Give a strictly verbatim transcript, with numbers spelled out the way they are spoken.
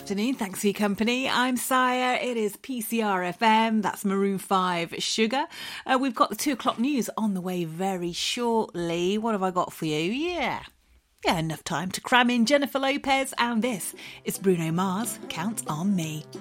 afternoon. Thanks for your company. I'm Saya. It is P C R F M. That's Maroon five Sugar. Uh, we've got the two o'clock news on the way very shortly. What have I got for you? Yeah. Yeah, enough time to cram in Jennifer Lopez. And this is Bruno Mars. Count on Me.